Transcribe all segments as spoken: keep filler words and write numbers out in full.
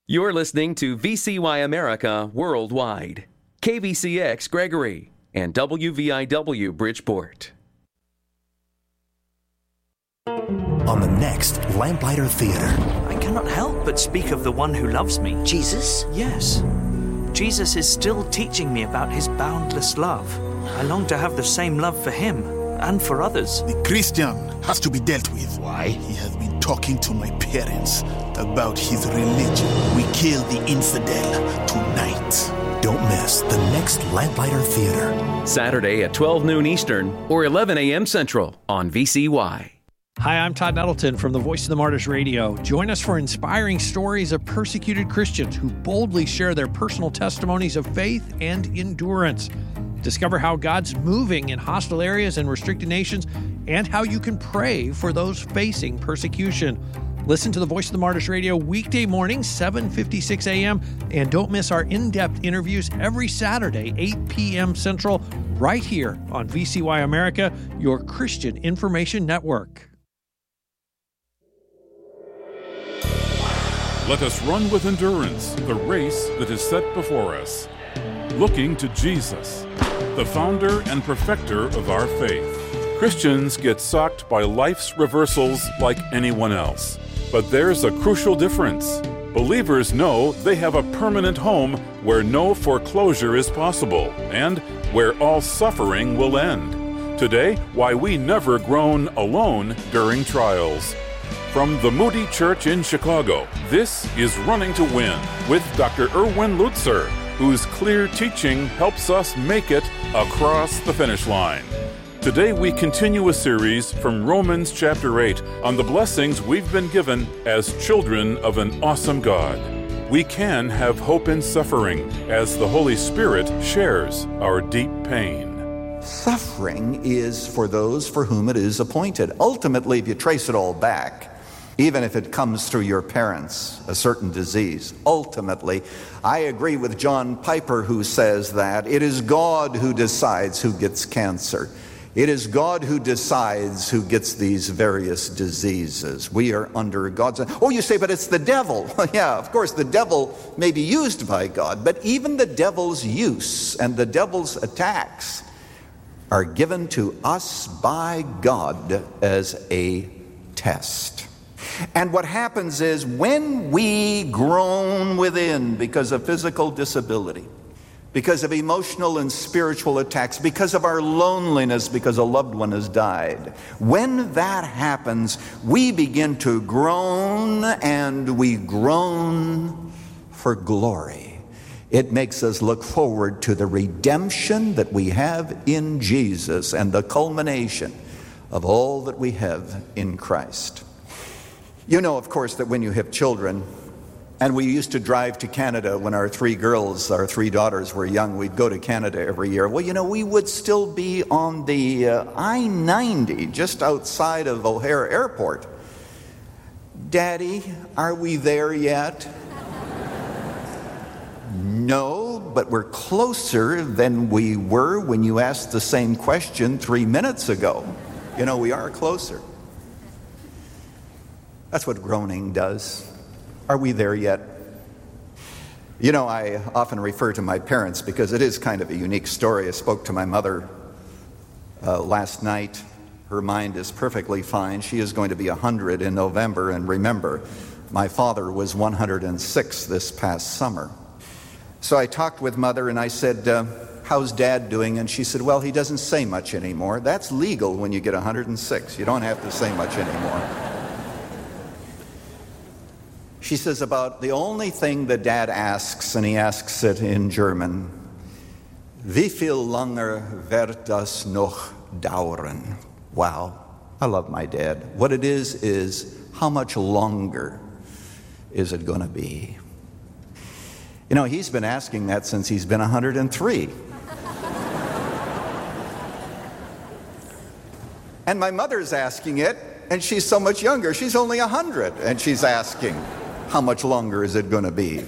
You're listening to V C Y America Worldwide, K V C X Gregory, and W V I W Bridgeport. On the next Lamplighter Theater. I cannot help but speak of the one who loves me. Jesus? Yes. Jesus is still teaching me about his boundless love. I long to have the same love for him and for others. The Christian has to be dealt with. Why? He has been talking to my parents about his religion. We kill the infidel tonight. Don't miss the next Lamplighter Theater. Saturday at twelve noon Eastern or eleven a.m. Central on V C Y. Hi, I'm Todd Nettleton from the Voice of the Martyrs Radio. Join us for inspiring stories of persecuted Christians who boldly share their personal testimonies of faith and endurance. Discover how God's moving in hostile areas and restricted nations and how you can pray for those facing persecution. Listen to the Voice of the Martyrs Radio weekday mornings, seven fifty-six a.m. And don't miss our in-depth interviews every Saturday, eight p.m. Central, right here on V C Y America, your Christian information network. Let us run with endurance the race that is set before us, looking to Jesus, the founder and perfecter of our faith. Christians get socked by life's reversals like anyone else. But there's a crucial difference. Believers know they have a permanent home where no foreclosure is possible and where all suffering will end. Today, why we never groan alone during trials. From the Moody Church in Chicago, this is Running to Win with Doctor Erwin Lutzer, whose clear teaching helps us make it across the finish line. Today we continue a series from Romans chapter eight on the blessings we've been given as children of an awesome God. We can have hope in suffering as the Holy Spirit shares our deep pain. Suffering is for those for whom it is appointed. Ultimately, if you trace it all back, even if it comes through your parents, a certain disease, ultimately, I agree with John Piper, who says that it is God who decides who gets cancer. It is God who decides who gets these various diseases. We are under God's... Oh, you say, but it's the devil. Yeah, of course, the devil may be used by God, but even the devil's use and the devil's attacks are given to us by God as a test. And what happens is when we groan within because of physical disability, because of emotional and spiritual attacks, because of our loneliness, because a loved one has died, when that happens, we begin to groan, and we groan for glory. It makes us look forward to the redemption that we have in Jesus and the culmination of all that we have in Christ. You know, of course, that when you have children, and we used to drive to Canada when our three girls, our three daughters were young, we'd go to Canada every year. Well, you know, we would still be on the uh, I ninety just outside of O'Hare Airport. Daddy, are we there yet? No, but we're closer than we were when you asked the same question three minutes ago. You know, we are closer. That's what groaning does. Are we there yet? You know, I often refer to my parents because it is kind of a unique story. I spoke to my mother uh, last night. Her mind is perfectly fine. She is going to be one hundred in November. And remember, my father was one hundred six this past summer. So I talked with Mother and I said, uh, how's Dad doing? And she said, well, he doesn't say much anymore. That's legal when you get one hundred six. You don't have to say much anymore. She says about the only thing that Dad asks, and he asks it in German, wie viel langer wird das noch dauern? Wow, I love my dad. What it is, is how much longer is it going to be? You know, he's been asking that since he's been one hundred three. And my mother's asking it, and she's so much younger. She's only one hundred, and she's asking, how much longer is it going to be?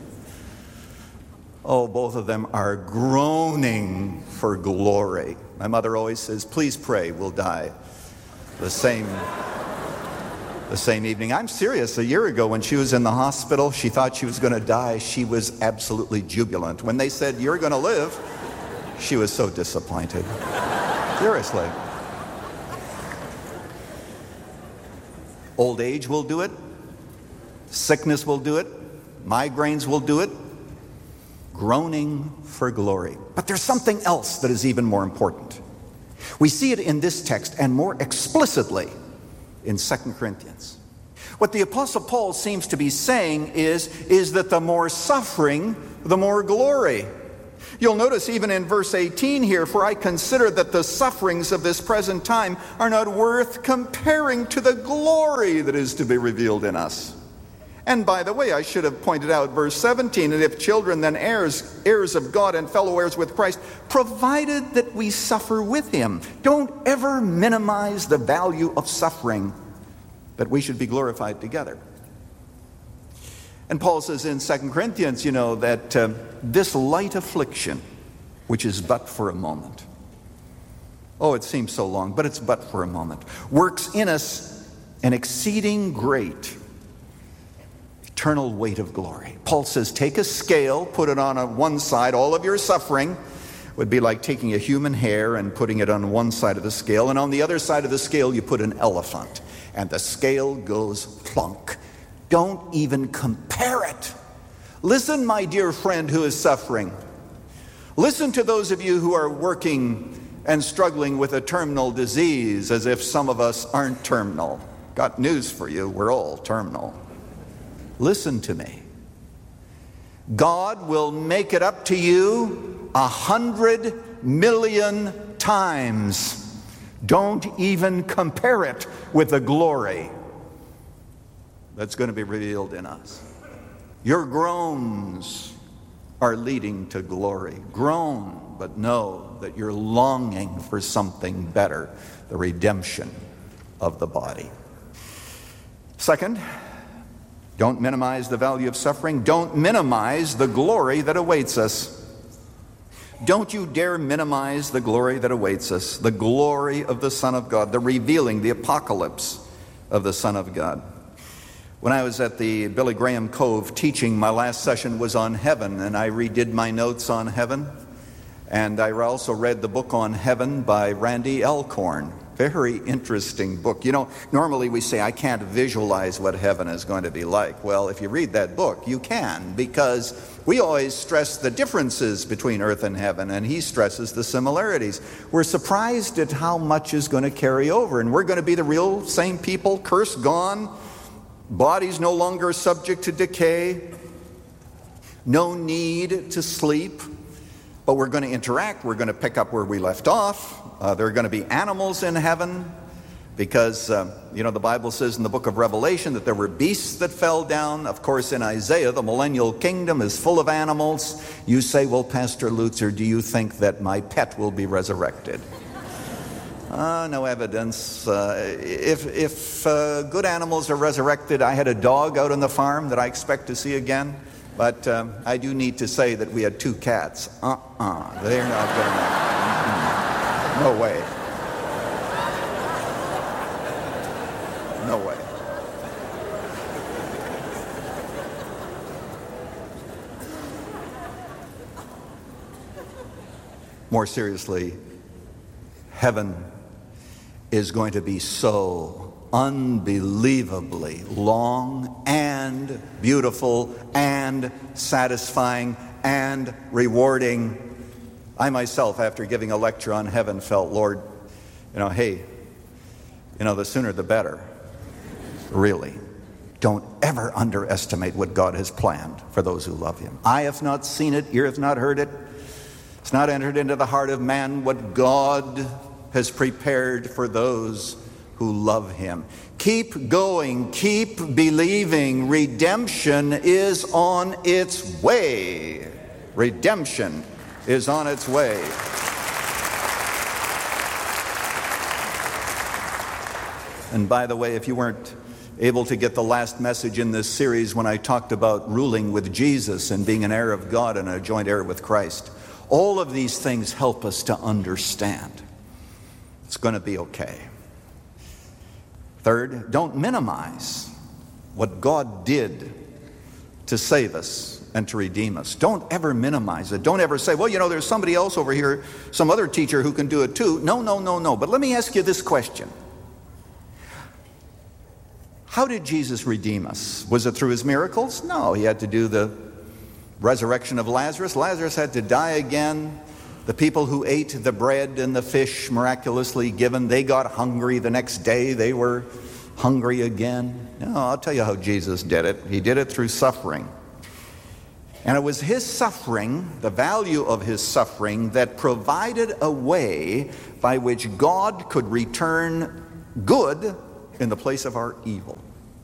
Oh, both of them are groaning for glory. My mother always says, please pray, we'll die the same, the same evening. I'm serious. A year ago when she was in the hospital, she thought she was going to die. She was absolutely jubilant. When they said, "You're going to live," she was so disappointed. Seriously. Old age will do it. Sickness will do it. Migraines will do it. Groaning for glory. But there's something else that is even more important. We see it in this text and more explicitly in Second Corinthians. What the Apostle Paul seems to be saying is, is that the more suffering, the more glory. You'll notice even in verse eighteen here, "For I consider that the sufferings of this present time are not worth comparing to the glory that is to be revealed in us." And by the way, I should have pointed out verse seventeen, "And if children, then heirs, heirs of God and fellow heirs with Christ, provided that we suffer with him." Don't ever minimize the value of suffering, that we should be glorified together. And Paul says in Second Corinthians, you know, that uh, this light affliction, which is but for a moment, oh, it seems so long, but it's but for a moment, works in us an exceeding great eternal weight of glory. Paul says, take a scale, put it on a one side. All of your suffering would be like taking a human hair and putting it on one side of the scale, and on the other side of the scale you put an elephant, and the scale goes plunk. Don't even compare it. Listen, my dear friend who is suffering. Listen to those of you who are working and struggling with a terminal disease, as if some of us aren't terminal. Got news for you, we're all terminal. Listen to me. God will make it up to you a hundred million times. Don't even compare it with the glory that's going to be revealed in us. Your groans are leading to glory. Groan, but know that you're longing for something better, the redemption of the body. Second, don't minimize the value of suffering. Don't minimize the glory that awaits us. Don't you dare minimize the glory that awaits us, the glory of the Son of God, the revealing, the apocalypse of the Son of God. When I was at the Billy Graham Cove teaching, my last session was on heaven, and I redid my notes on heaven. And I also read the book on heaven by Randy Alcorn. Very interesting book. You know, normally we say, I can't visualize what heaven is going to be like. Well, if you read that book, you can, because we always stress the differences between earth and heaven, and he stresses the similarities. We're surprised at how much is going to carry over, and we're going to be the real same people, curse gone, bodies no longer subject to decay, no need to sleep, but we're going to interact. We're going to pick up where we left off. Uh, there are going to be animals in heaven because, uh, you know, the Bible says in the book of Revelation that there were beasts that fell down. Of course, in Isaiah, the millennial kingdom is full of animals. You say, well, Pastor Lutzer, do you think that my pet will be resurrected? Uh, no evidence. Uh, if if uh, good animals are resurrected, I had a dog out on the farm that I expect to see again. But um, I do need to say that we had two cats. Uh-uh. They're not going to... No way. No way. More seriously, heaven is going to be so unbelievably long and beautiful and satisfying and rewarding. I myself, after giving a lecture on heaven, felt, Lord, you know, hey, you know, the sooner the better. Really. Don't ever underestimate what God has planned for those who love him. Eye hath not seen it, ear hath not heard it. It's not entered into the heart of man what God has prepared for those who love him. Keep going, keep believing. Redemption is on its way. Redemption is on its way. And by the way, if you weren't able to get the last message in this series when I talked about ruling with Jesus and being an heir of God and a joint heir with Christ, all of these things help us to understand it's going to be okay. Third, don't minimize what God did to save us and to redeem us. Don't ever minimize it. Don't ever say, well, you know, there's somebody else over here, some other teacher who can do it too. No, no, no, no. But let me ask you this question. How did Jesus redeem us? Was it through his miracles? No, he had to do the resurrection of Lazarus. Lazarus had to die again. The people who ate the bread and the fish miraculously given, they got hungry the next day. They were hungry again. No, I'll tell you how Jesus did it. He did it through suffering. And it was his suffering, the value of his suffering, that provided a way by which God could return good in the place of our evil.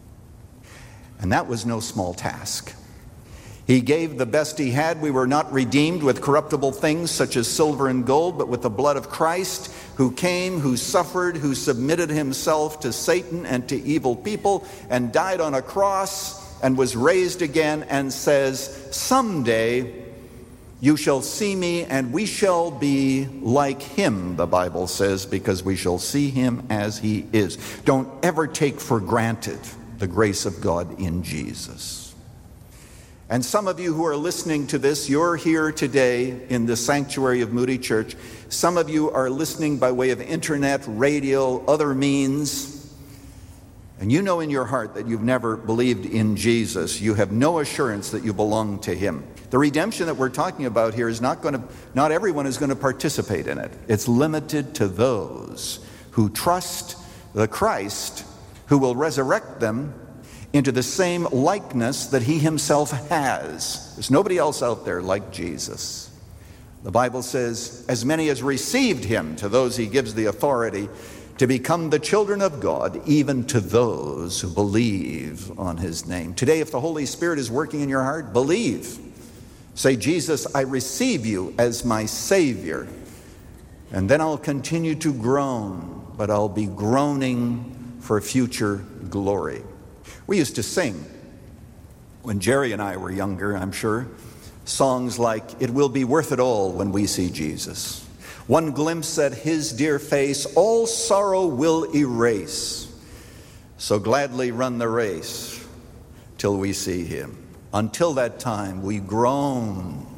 And that was no small task. He gave the best he had. We were not redeemed with corruptible things such as silver and gold, but with the blood of Christ, who came, who suffered, who submitted himself to Satan and to evil people, and died on a cross and was raised again, and says, someday you shall see me and we shall be like him, the Bible says, because we shall see him as he is. Don't ever take for granted the grace of God in Jesus. And some of you who are listening to this, you're here today in the sanctuary of Moody Church. Some of you are listening by way of internet, radio, other means. And you know in your heart that you've never believed in Jesus. You have no assurance that you belong to him. The redemption that we're talking about here is not going to, not everyone is going to participate in it. It's limited to those who trust the Christ who will resurrect them into the same likeness that he himself has. There's nobody else out there like Jesus. The Bible says, as many as received him, to those he gives the authority to become the children of God, even to those who believe on his name. Today, if the Holy Spirit is working in your heart, believe. Say, Jesus, I receive you as my Savior. And then I'll continue to groan, but I'll be groaning for future glory. We used to sing, when Jerry and I were younger, I'm sure, songs like, it will be worth it all when we see Jesus. One glimpse at his dear face, all sorrow will erase. So gladly run the race till we see him. Until that time, we groan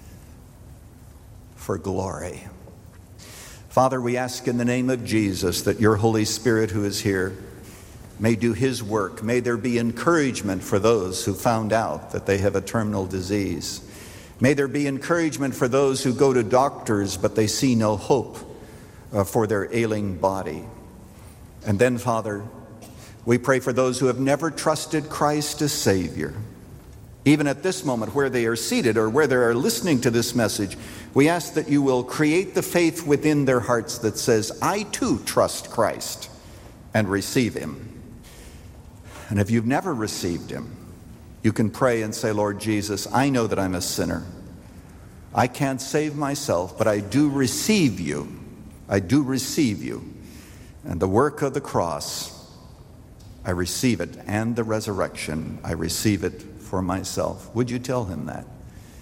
for glory. Father, we ask in the name of Jesus that your Holy Spirit who is here may do his work. May there be encouragement for those who found out that they have a terminal disease. May there be encouragement for those who go to doctors but they see no hope uh, for their ailing body. And then, Father, we pray for those who have never trusted Christ as Savior. Even at this moment where they are seated or where they are listening to this message, we ask that you will create the faith within their hearts that says, I too trust Christ and receive him. And if you've never received him, you can pray and say, Lord Jesus, I know that I'm a sinner. I can't save myself, but I do receive you. I do receive you. And the work of the cross, I receive it. And the resurrection, I receive it for myself. Would you tell him that?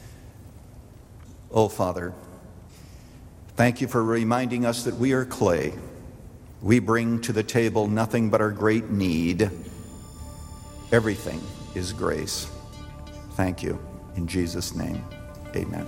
Oh, Father, thank you for reminding us that we are clay. We bring to the table nothing but our great need. Everything is grace. Thank you. In Jesus' name, amen.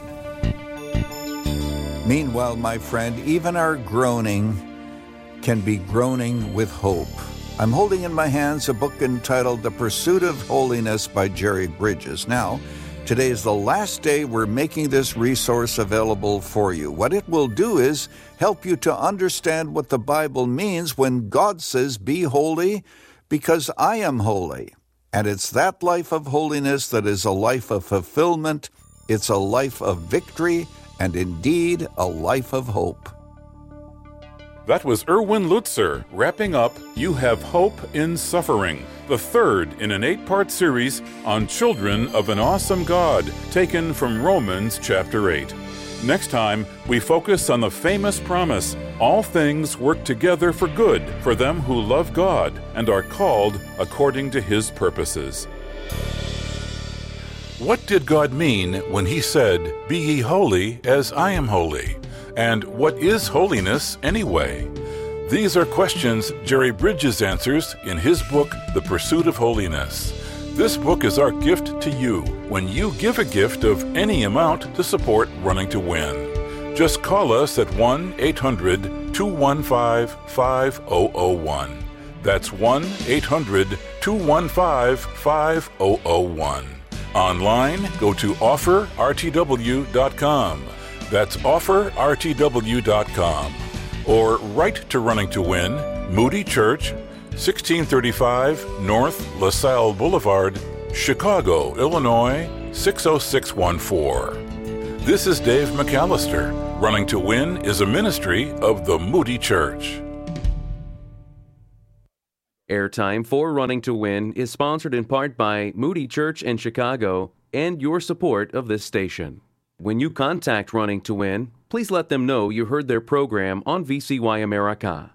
Meanwhile, my friend, even our groaning can be groaning with hope. I'm holding in my hands a book entitled The Pursuit of Holiness by Jerry Bridges. Now, today is the last day we're making this resource available for you. What it will do is help you to understand what the Bible means when God says, be holy, because I am holy. And it's that life of holiness that is a life of fulfillment, it's a life of victory, and indeed a life of hope. That was Erwin Lutzer wrapping up You Have Hope in Suffering, the third in an eight-part series on children of an awesome God, taken from Romans chapter eight. Next time, we focus on the famous promise, all things work together for good for them who love God and are called according to his purposes. What did God mean when he said, "Be ye holy as I am holy"? And what is holiness anyway? These are questions Jerry Bridges answers in his book, The Pursuit of Holiness. This book is our gift to you when you give a gift of any amount to support Running to Win. Just call us at one eight hundred two one five five zero zero one. That's one eight hundred two one five five zero zero one. Online, go to offer r t w dot com. That's offer r t w dot com. Or write to Running to Win, Moody Church, sixteen thirty-five North LaSalle Boulevard, Chicago, Illinois, six oh six one four. This is Dave McAllister. Running to Win is a ministry of the Moody Church. Airtime for Running to Win is sponsored in part by Moody Church in Chicago and your support of this station. When you contact Running to Win, please let them know you heard their program on V C Y America.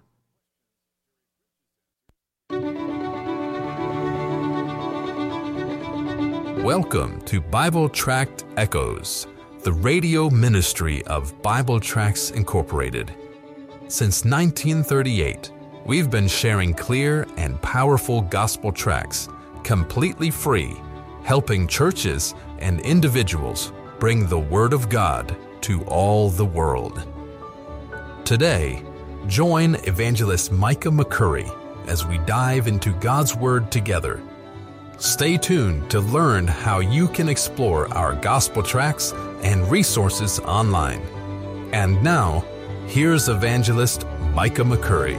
Welcome to Bible Tract Echoes, the radio ministry of Bible Tracts Incorporated. Since nineteen thirty-eight, we've been sharing clear and powerful gospel tracts, completely free, helping churches and individuals bring the Word of God to all the world. Today, join Evangelist Micah McCurry as we dive into God's Word together. Stay tuned to learn how you can explore our gospel tracts and resources online. And now, here's Evangelist Micah McCurry.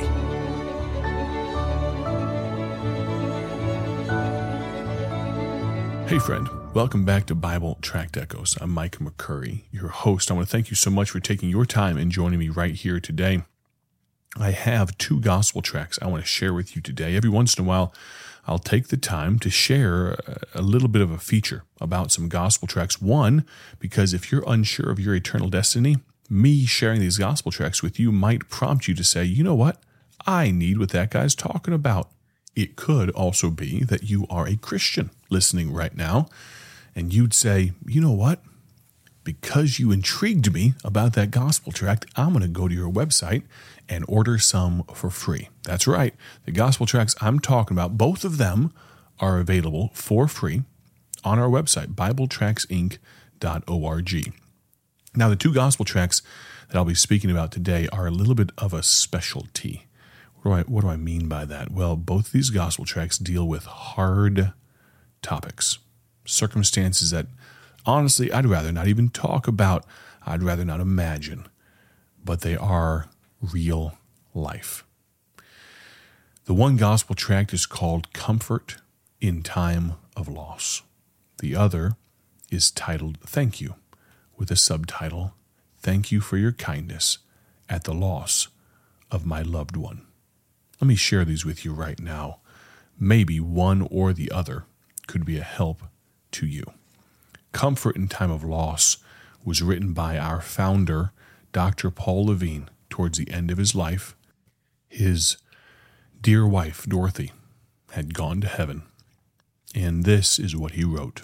Hey friend, welcome back to Bible Tract Echoes. I'm Micah McCurry, your host. I want to thank you so much for taking your time and joining me right here today. I have two gospel tracts I want to share with you today. Every once in a while, I'll take the time to share a little bit of a feature about some gospel tracts. One, because if you're unsure of your eternal destiny, me sharing these gospel tracts with you might prompt you to say, you know what? I need what that guy's talking about. It could also be that you are a Christian listening right now, and you'd say, you know what? Because you intrigued me about that gospel tract, I'm going to go to your website and order some for free. That's right. The gospel tracts I'm talking about, both of them are available for free on our website, bible tracts inc dot org. Now, the two gospel tracts that I'll be speaking about today are a little bit of a specialty. What do I, what do I mean by that? Well, both of these gospel tracts deal with hard topics, circumstances that, honestly, I'd rather not even talk about, I'd rather not imagine, but they are real life. The one gospel tract is called Comfort in Time of Loss. The other is titled Thank You, with a subtitle, Thank You for Your Kindness at the Loss of My Loved One. Let me share these with you right now. Maybe one or the other could be a help to you. Comfort in Time of Loss was written by our founder, Doctor Paul Levine, towards the end of his life. His dear wife, Dorothy, had gone to heaven, and this is what he wrote.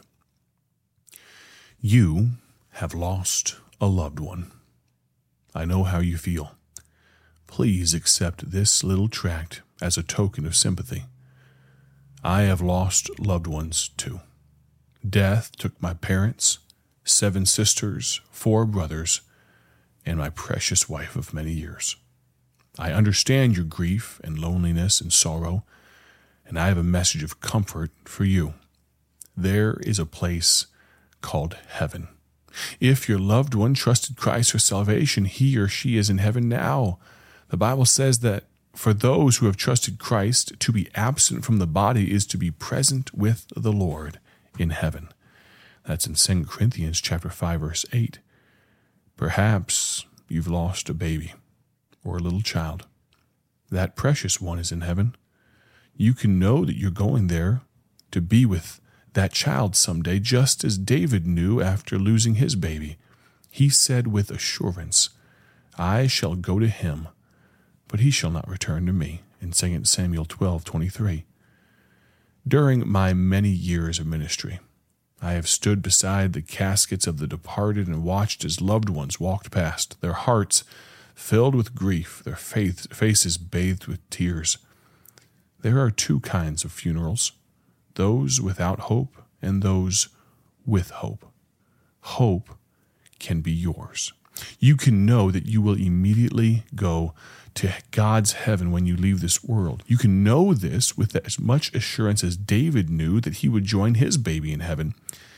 You have lost a loved one. I know how you feel. Please accept this little tract as a token of sympathy. I have lost loved ones too. Death took my parents, seven sisters, four brothers, and my precious wife of many years. I understand your grief and loneliness and sorrow, and I have a message of comfort for you. There is a place called heaven. If your loved one trusted Christ for salvation, he or she is in heaven now. The Bible says that for those who have trusted Christ, to be absent from the body is to be present with the Lord in heaven. That's in Second Corinthians chapter five, verse eight. Perhaps you've lost a baby or a little child. That precious one is in heaven. You can know that you're going there to be with that child someday, just as David knew after losing his baby. He said with assurance, I shall go to him, but he shall not return to me, in Second Samuel twelve twenty-three. During my many years of ministry, I have stood beside the caskets of the departed and watched as loved ones walked past, their hearts filled with grief, their faith, faces bathed with tears. There are two kinds of funerals, those without hope and those with hope. Hope can be yours. You can know that you will immediately go to God's heaven when you leave this world. You can know this with as much assurance as David knew that he would join his baby in heaven.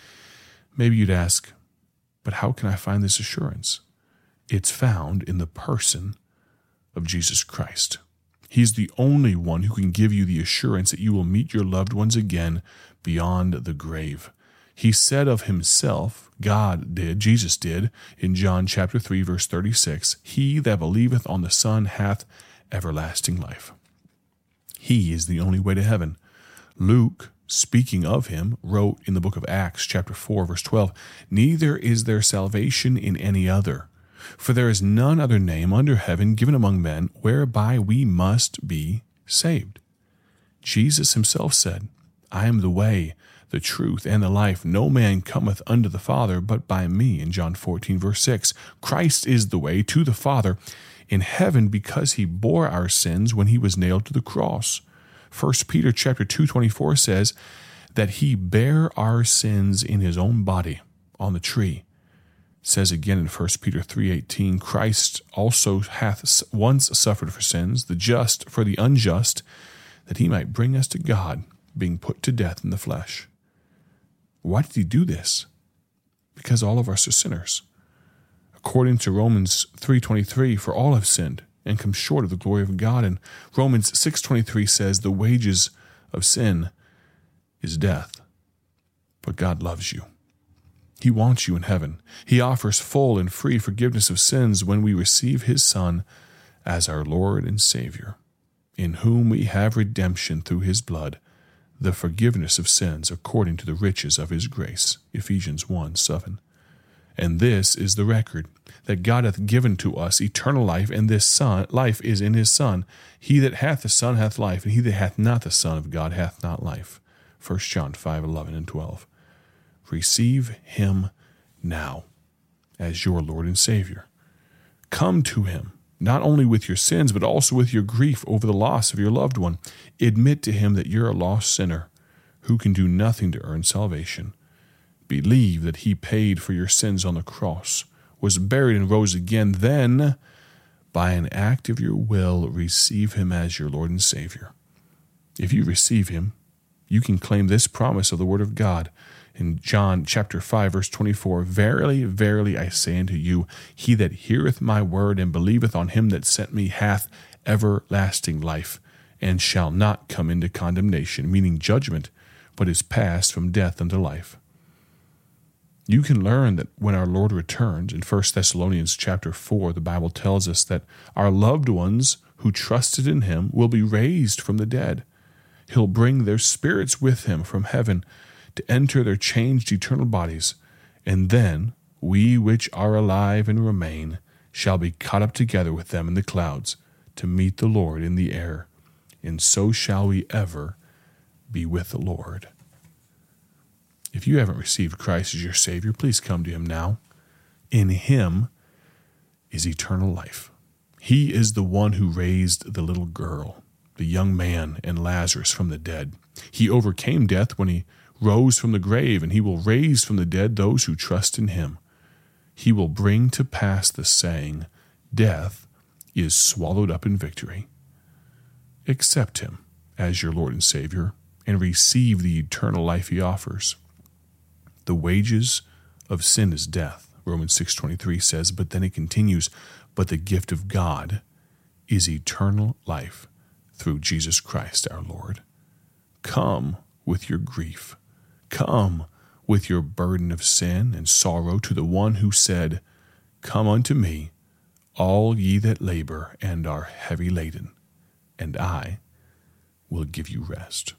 Maybe you'd ask, but how can I find this assurance? It's found in the person of Jesus Christ. He's the only one who can give you the assurance that you will meet your loved ones again beyond the grave. He said of himself, God did, Jesus did, in John chapter three, verse thirty-six, He that believeth on the Son hath everlasting life. He is the only way to heaven. Luke, speaking of him, wrote in the book of Acts chapter four, verse twelve, Neither is there salvation in any other, for there is none other name under heaven given among men whereby we must be saved. Jesus himself said, I am the way, the truth, and the life. No man cometh unto the Father but by me, in John fourteen, verse six. Christ is the way to the Father in heaven because he bore our sins when he was nailed to the cross. First Peter chapter two, twenty-four says that he bare our sins in his own body on the tree. It says again in First Peter three, eighteen, Christ also hath once suffered for sins, the just for the unjust, that he might bring us to God, being put to death in the flesh. Why did he do this? Because all of us are sinners. According to Romans three twenty-three, for all have sinned and come short of the glory of God. And Romans six twenty-three says the wages of sin is death. But God loves you. He wants you in heaven. He offers full and free forgiveness of sins when we receive his Son as our Lord and Savior, in whom we have redemption through his blood, the forgiveness of sins according to the riches of his grace. Ephesians one, seven. And this is the record, that God hath given to us eternal life, and this Son, life is in his Son. He that hath the Son hath life, and he that hath not the Son of God hath not life. First John five, eleven and twelve. Receive him now as your Lord and Savior. Come to him, not only with your sins, but also with your grief over the loss of your loved one. Admit to him that you're a lost sinner who can do nothing to earn salvation. Believe that he paid for your sins on the cross, was buried and rose again. Then, by an act of your will, receive him as your Lord and Savior. If you receive him, you can claim this promise of the Word of God in John chapter five, verse twenty-four, Verily, verily, I say unto you, he that heareth my word and believeth on him that sent me hath everlasting life, and shall not come into condemnation, meaning judgment, but is passed from death unto life. You can learn that when our Lord returns, in First Thessalonians chapter four, the Bible tells us that our loved ones who trusted in him will be raised from the dead. He'll bring their spirits with him from heaven to enter their changed eternal bodies, and then we which are alive and remain shall be caught up together with them in the clouds to meet the Lord in the air, and so shall we ever be with the Lord. If you haven't received Christ as your Savior, please come to him now. In him is eternal life. He is the one who raised the little girl, the young man, and Lazarus from the dead. He overcame death when he rose from the grave, and he will raise from the dead those who trust in him. He will bring to pass the saying, Death is swallowed up in victory. Accept him as your Lord and Savior, and receive the eternal life he offers. The wages of sin is death, Romans six twenty-three says, but then it continues, but the gift of God is eternal life through Jesus Christ our Lord. Come with your grief. Come with your burden of sin and sorrow to the one who said, Come unto me, all ye that labor and are heavy laden, and I will give you rest.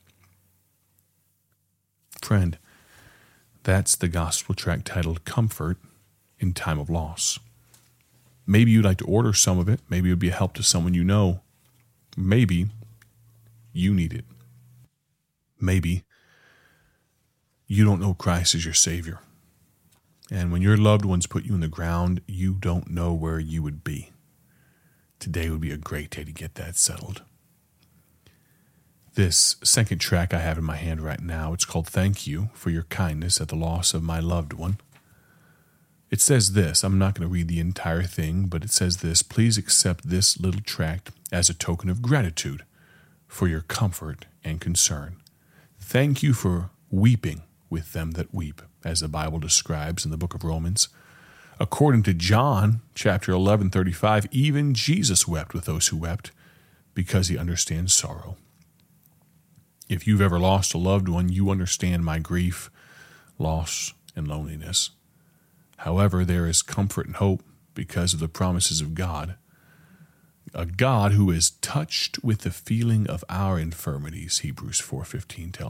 Friend, that's the gospel tract titled Comfort in Time of Loss. Maybe you'd like to order some of it. Maybe it would be a help to someone you know. Maybe you need it. Maybe you don't know Christ as your Savior. And when your loved ones put you in the ground, you don't know where you would be. today would be a great day to get that settled. This second track I have in my hand right now, it's called Thank You for Your Kindness at the Loss of My Loved One. It says this, I'm not going to read the entire thing, but it says this: please accept this little tract as a token of gratitude for your comfort and concern. Thank you for weeping with them that weep, as the Bible describes in the book of Romans. According to John chapter eleven thirty-five, even Jesus wept with those who wept because he understands sorrow. If you've ever lost a loved one, you understand my grief, loss, and loneliness. However, there is comfort and hope because of the promises of God, a God who is touched with the feeling of our infirmities, Hebrews four fifteen tells us.